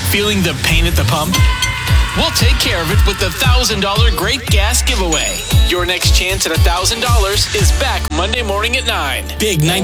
Feeling the pain at the pump? We'll take care of it with the $1,000 Great Gas Giveaway. Your next chance at $1,000 is back Monday morning at 9. Big